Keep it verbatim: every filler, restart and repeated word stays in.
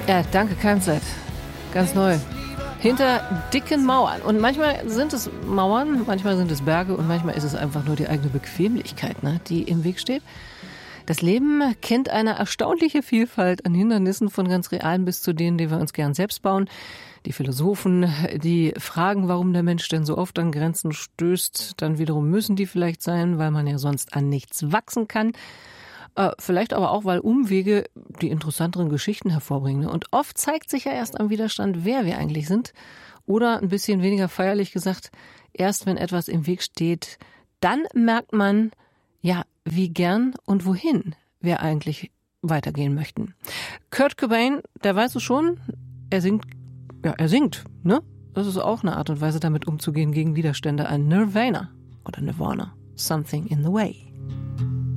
Ja, danke, Keimzeit. Ganz neu. Hinter dicken Mauern. Und manchmal sind es Mauern, manchmal sind es Berge und manchmal ist es einfach nur die eigene Bequemlichkeit, ne, die im Weg steht. Das Leben kennt eine erstaunliche Vielfalt an Hindernissen, von ganz realen bis zu denen, die wir uns gern selbst bauen. Die Philosophen, die fragen, warum der Mensch denn so oft an Grenzen stößt. Dann wiederum müssen die vielleicht sein, weil man ja sonst an nichts wachsen kann. Äh, vielleicht aber auch, weil Umwege die interessanteren Geschichten hervorbringen. Und oft zeigt sich ja erst am Widerstand, wer wir eigentlich sind. Oder ein bisschen weniger feierlich gesagt, erst wenn etwas im Weg steht, dann merkt man, ja, wie gern und wohin wir eigentlich weitergehen möchten. Kurt Cobain, der weiß es schon, er singt, ja, er singt, ne? Das ist auch eine Art und Weise, damit umzugehen gegen Widerstände. Ein Nirvana oder Nirvana, Something in the Way.